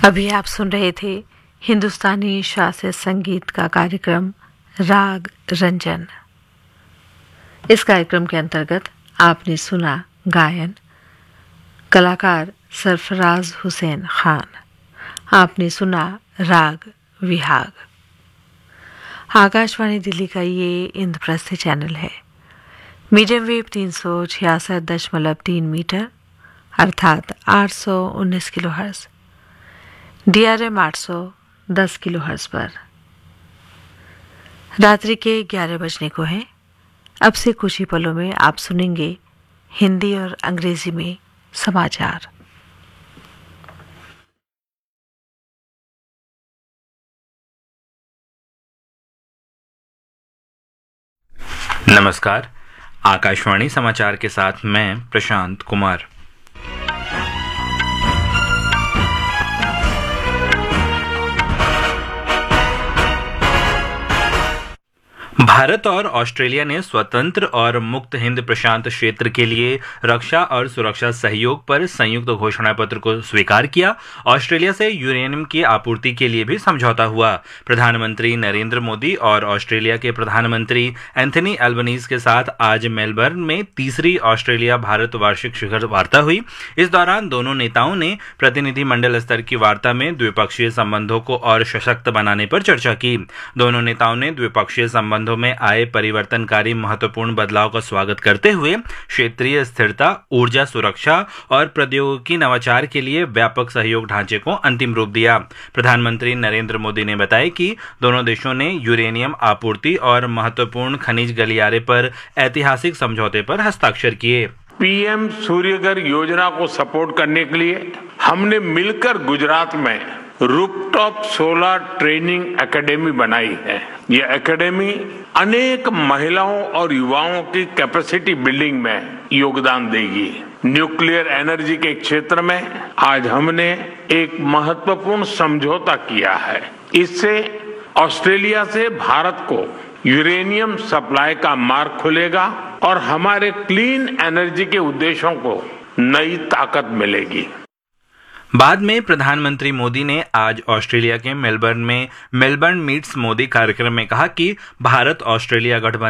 अभी आप सुन रहे थे हिंदुस्तानी शास्त्रीय संगीत का कार्यक्रम राग रंजन। इस कार्यक्रम के अंतर्गत आपने सुना गायन कलाकार सरफराज हुसैन खान। आपने सुना राग विहाग। आकाशवाणी दिल्ली का ये इंद्रप्रस्थ चैनल है। मीडियम वेव 366.3 मीटर अर्थात 819 किलोहर्ट्ज़, DRM 810 किलोहर्ट्ज़ पर। रात्रि के 11 बजने को हैं। अब से कुछ ही पलों में आप सुनेंगे हिंदी और अंग्रेजी में समाचार। नमस्कार, आकाशवाणी समाचार के साथ मैं प्रशांत कुमार। भारत और ऑस्ट्रेलिया ने स्वतंत्र और मुक्त हिंद प्रशांत क्षेत्र के लिए रक्षा और सुरक्षा सहयोग पर संयुक्त घोषणा पत्र को स्वीकार किया। ऑस्ट्रेलिया से यूरेनियम की आपूर्ति के लिए भी समझौता हुआ। प्रधानमंत्री नरेंद्र मोदी और ऑस्ट्रेलिया के प्रधानमंत्री एंथनी एल्बनीज के साथ आज मेलबर्न में तीसरी ऑस्ट्रेलिया भारत वार्षिक शिखर वार्ता हुई। इस दौरान दोनों नेताओं ने प्रतिनिधिमंडल स्तर की वार्ता में द्विपक्षीय संबंधों को और सशक्त बनाने पर चर्चा की। दोनों नेताओं ने द्विपक्षीय संबंधों में आए परिवर्तनकारी महत्वपूर्ण बदलाव का स्वागत करते हुए क्षेत्रीय स्थिरता, ऊर्जा सुरक्षा और प्रौद्योगिकी नवाचार के लिए व्यापक सहयोग ढांचे को अंतिम रूप दिया। प्रधानमंत्री नरेंद्र मोदी ने बताया कि दोनों देशों ने यूरेनियम आपूर्ति और महत्वपूर्ण खनिज गलियारे पर ऐतिहासिक समझौते पर हस्ताक्षर किए। पीएम सूर्यघर योजना को सपोर्ट करने के लिए हमने मिलकर गुजरात में रूफटॉप सोलर ट्रेनिंग एकेडमी बनाई है। ये एकेडमी अनेक महिलाओं और युवाओं की कैपेसिटी बिल्डिंग में योगदान देगी। न्यूक्लियर एनर्जी के क्षेत्र में आज हमने एक महत्वपूर्ण समझौता किया है। इससे ऑस्ट्रेलिया से भारत को यूरेनियम सप्लाई का मार्ग खुलेगा और हमारे क्लीन एनर्जी के उद्देश्यों को नई ताकत मिलेगी। बाद में प्रधानमंत्री मोदी ने आज ऑस्ट्रेलिया के मेलबर्न में मेलबर्न मीट्स मोदी कार्यक्रम में कहा कि भारत ऑस्ट्रेलिया गठबंधन